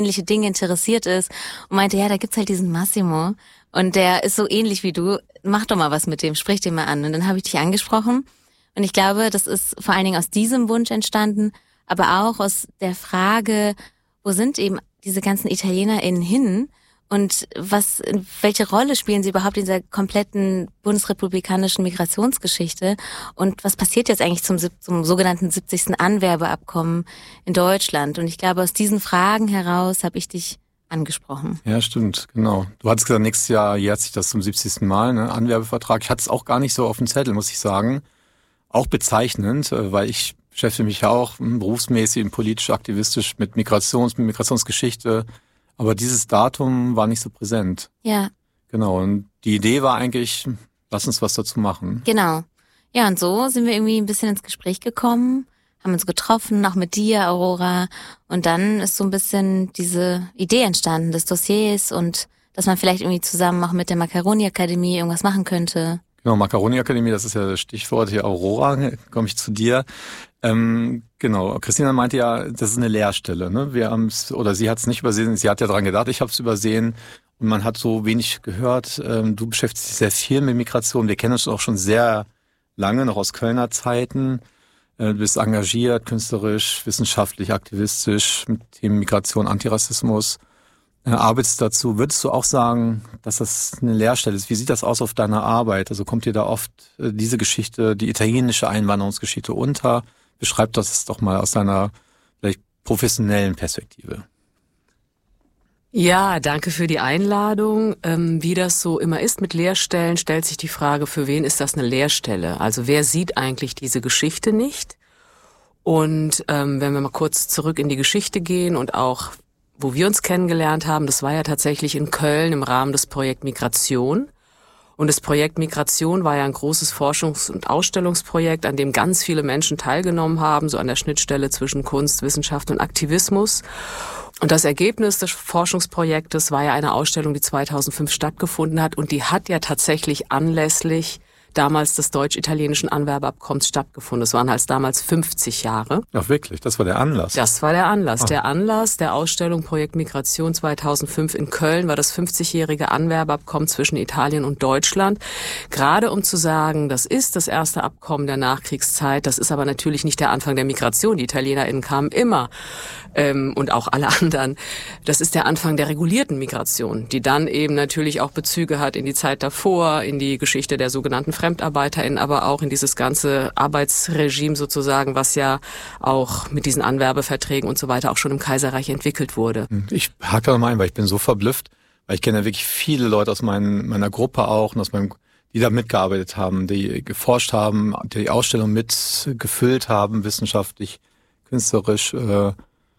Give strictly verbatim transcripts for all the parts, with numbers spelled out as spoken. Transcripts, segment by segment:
ähnliche Dinge interessiert ist und meinte, ja, da gibt's halt diesen Massimo und der ist so ähnlich wie du, mach doch mal was mit dem, sprich den mal an. Und dann habe ich dich angesprochen und ich glaube, das ist vor allen Dingen aus diesem Wunsch entstanden, aber auch aus der Frage, wo sind eben diese ganzen ItalienerInnen hin und was, welche Rolle spielen sie überhaupt in dieser kompletten bundesrepublikanischen Migrationsgeschichte und was passiert jetzt eigentlich zum, zum sogenannten siebzigsten Anwerbeabkommen in Deutschland? Und ich glaube, aus diesen Fragen heraus habe ich dich angesprochen. Ja, stimmt, genau. Du hattest gesagt, nächstes Jahr jährt sich das zum siebzigsten Mal, ne, Anwerbevertrag. Ich hatte es auch gar nicht so auf dem Zettel, muss ich sagen. Auch bezeichnend, weil ich beschäftige mich ja auch berufsmäßig und politisch aktivistisch mit Migrations, mit Migrationsgeschichte. Aber dieses Datum war nicht so präsent. Ja. Genau. Und die Idee war eigentlich, lass uns was dazu machen. Genau. Ja, und so sind wir irgendwie ein bisschen ins Gespräch gekommen, haben uns getroffen, auch mit dir, Aurora. Und dann ist so ein bisschen diese Idee entstanden des Dossiers und dass man vielleicht irgendwie zusammen auch mit der Macaroni-Akademie irgendwas machen könnte. Genau, Macaroni-Akademie, das ist ja das Stichwort hier, Aurora, komme ich zu dir. Ähm, genau, Christina meinte ja, das ist eine Leerstelle. Ne? Wir haben's, oder sie hat es nicht übersehen, sie hat ja dran gedacht, ich habe es übersehen und man hat so wenig gehört. Ähm, du beschäftigst dich sehr viel mit Migration, wir kennen uns auch schon sehr lange, noch aus Kölner Zeiten. Äh, du bist engagiert, künstlerisch, wissenschaftlich, aktivistisch mit Themen Migration, Antirassismus. Äh, arbeitest dazu. Würdest du auch sagen, dass das eine Leerstelle ist? Wie sieht das aus auf deiner Arbeit? Also kommt dir da oft äh, diese Geschichte, die italienische Einwanderungsgeschichte unter? Beschreib das doch mal aus deiner vielleicht professionellen Perspektive. Ja, danke für die Einladung. Ähm, wie das so immer ist mit Lehrstellen, stellt sich die Frage, für wen ist das eine Lehrstelle? Also wer sieht eigentlich diese Geschichte nicht? Und ähm, wenn wir mal kurz zurück in die Geschichte gehen und auch, wo wir uns kennengelernt haben, das war ja tatsächlich in Köln im Rahmen des Projekt Migration. Und das Projekt Migration war ja ein großes Forschungs- und Ausstellungsprojekt, an dem ganz viele Menschen teilgenommen haben, so an der Schnittstelle zwischen Kunst, Wissenschaft und Aktivismus. Und das Ergebnis des Forschungsprojektes war ja eine Ausstellung, die zweitausendfünf stattgefunden hat. Und die hat ja tatsächlich anlässlich damals des deutsch-italienischen Anwerbeabkommens stattgefunden. Es waren halt damals fünfzig Jahre. Ach wirklich, das war der Anlass? Das war der Anlass. Ah. Der Anlass der Ausstellung Projekt Migration zweitausendfünf in Köln war das fünfzigjährige Anwerbeabkommen zwischen Italien und Deutschland. Gerade um zu sagen, das ist das erste Abkommen der Nachkriegszeit, das ist aber natürlich nicht der Anfang der Migration. Die ItalienerInnen kamen immer ähm, und auch alle anderen. Das ist der Anfang der regulierten Migration, die dann eben natürlich auch Bezüge hat in die Zeit davor, in die Geschichte der sogenannten FremdarbeiterInnen, aber auch in dieses ganze Arbeitsregime sozusagen, was ja auch mit diesen Anwerbeverträgen und so weiter auch schon im Kaiserreich entwickelt wurde. Ich hake da mal ein, weil ich bin so verblüfft, weil ich kenne ja wirklich viele Leute aus mein, meiner Gruppe auch und aus meinem, die da mitgearbeitet haben, die geforscht haben, die Ausstellung mitgefüllt haben, wissenschaftlich, künstlerisch. Äh,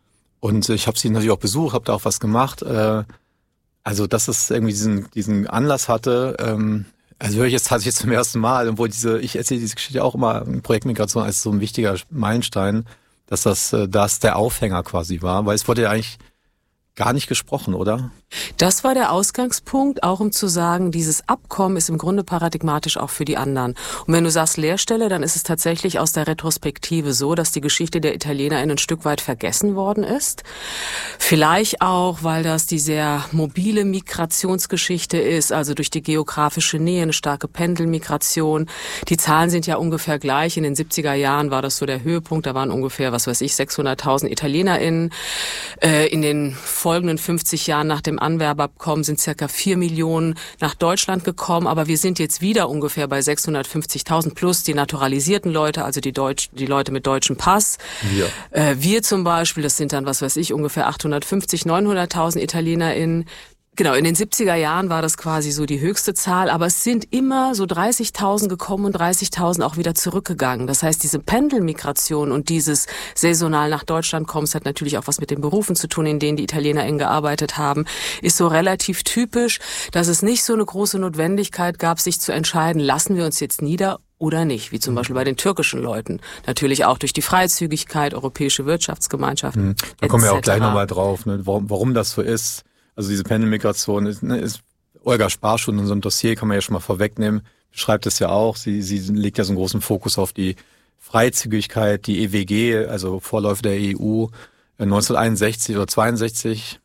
und ich habe sie natürlich auch besucht, habe da auch was gemacht. Äh, also, dass es irgendwie diesen, diesen Anlass hatte, ähm, also höre ich jetzt tatsächlich zum ersten Mal, obwohl diese, ich erzähle diese Geschichte auch immer im Projekt Migration als so ein wichtiger Meilenstein, dass das, das der Aufhänger quasi war, weil es wurde ja eigentlich gar nicht gesprochen, oder? Das war der Ausgangspunkt, auch um zu sagen, dieses Abkommen ist im Grunde paradigmatisch auch für die anderen. Und wenn du sagst Leerstelle, dann ist es tatsächlich aus der Retrospektive so, dass die Geschichte der ItalienerInnen ein Stück weit vergessen worden ist. Vielleicht auch, weil das die sehr mobile Migrationsgeschichte ist, also durch die geografische Nähe, eine starke Pendelmigration. Die Zahlen sind ja ungefähr gleich. In den siebziger Jahren war das so der Höhepunkt. Da waren ungefähr, was weiß ich, sechshunderttausend ItalienerInnen. Äh, in den folgenden fünfzig Jahren nach dem Anwerbeabkommen sind circa vier Millionen nach Deutschland gekommen, aber wir sind jetzt wieder ungefähr bei sechshundertfünfzigtausend plus die naturalisierten Leute, also die Deutsch, die Leute mit deutschem Pass. Wir. Äh, wir zum Beispiel, das sind dann, was weiß ich, ungefähr achthundertfünfzig, neunhunderttausend ItalienerInnen. Genau, in den siebziger Jahren war das quasi so die höchste Zahl, aber es sind immer so dreißigtausend gekommen und dreißigtausend auch wieder zurückgegangen. Das heißt, diese Pendelmigration und dieses saisonal nach Deutschland kommen, hat natürlich auch was mit den Berufen zu tun, in denen die ItalienerInnen gearbeitet haben, ist so relativ typisch, dass es nicht so eine große Notwendigkeit gab, sich zu entscheiden, lassen wir uns jetzt nieder oder nicht, wie zum Beispiel bei den türkischen Leuten. Natürlich auch durch die Freizügigkeit, europäische Wirtschaftsgemeinschaft. Mhm. Da kommen wir auch gleich nochmal drauf, ne, warum, warum das so ist. Also diese Pendelmigration ist, ne, ist Olga Sparschun in so einem Dossier, kann man ja schon mal vorwegnehmen, beschreibt es ja auch. Sie, sie legt ja so einen großen Fokus auf die Freizügigkeit, die E W G, also Vorläufer der E U, neunzehnhunderteinundsechzig oder zweiundsechzig,